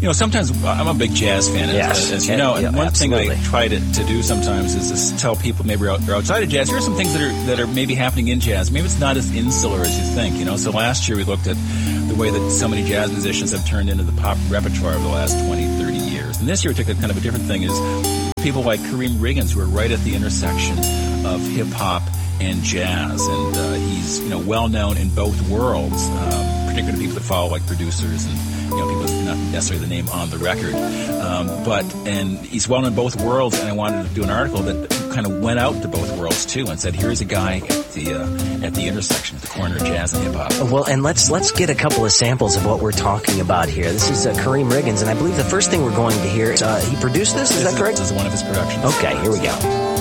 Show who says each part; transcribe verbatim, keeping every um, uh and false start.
Speaker 1: you know, sometimes I'm a big jazz fan,
Speaker 2: yes.
Speaker 1: as, as you know, and
Speaker 2: yeah,
Speaker 1: one
Speaker 2: absolutely.
Speaker 1: thing I try to, to do sometimes is to tell people maybe are outside of jazz, here are some things that are that are maybe happening in jazz. Maybe it's not as insular as you think, you know. So last year we looked at the way that so many jazz musicians have turned into the pop repertoire over the last twenty, thirty years. And this year we took a kind of a different thing, is people like Kareem Riggins, who are right at the intersection of hip-hop and jazz. And uh, he's, you know, well-known in both worlds, um, particularly people that follow, like producers and, you know, people that not necessarily the name on the record. Um, but, and he's well-known in both worlds, and I wanted to do an article that kind of went out to both worlds, too, and said, here's a guy at the uh, at the intersection, at the corner of jazz and hip-hop.
Speaker 2: Well, and let's let's get a couple of samples of what we're talking about here. This is uh, Kareem Riggins, and I believe the first thing we're going to hear, is, uh, he produced this, is
Speaker 1: this
Speaker 2: that correct?
Speaker 1: This is one of his productions.
Speaker 2: Okay, here we go.